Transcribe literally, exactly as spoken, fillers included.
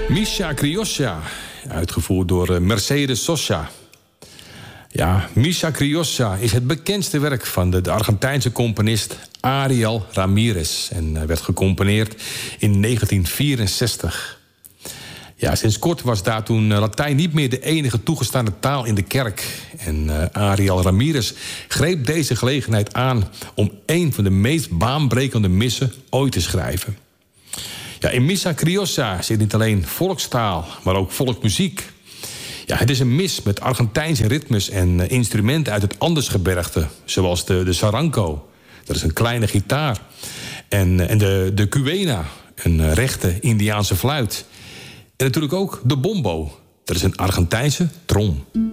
Missa Criossa, uitgevoerd door Mercedes Sosa. Ja, Missa Criossa is het bekendste werk van de, de Argentijnse componist Ariel Ramirez en werd gecomponeerd in negentien vierenzestig. Ja, sinds kort was daar toen Latijn niet meer de enige toegestane taal in de kerk. En uh, Ariel Ramirez greep deze gelegenheid aan om een van de meest baanbrekende missen ooit te schrijven. Ja, in Missa Criossa zit niet alleen volkstaal, maar ook volksmuziek. Ja, het is een mis met Argentijnse ritmes en uh, instrumenten uit het Andesgebergte, zoals de, de saranco, dat is een kleine gitaar, en, uh, en de, de quena, een uh, rechte Indiaanse fluit. En natuurlijk ook de bombo, dat is een Argentijnse trom.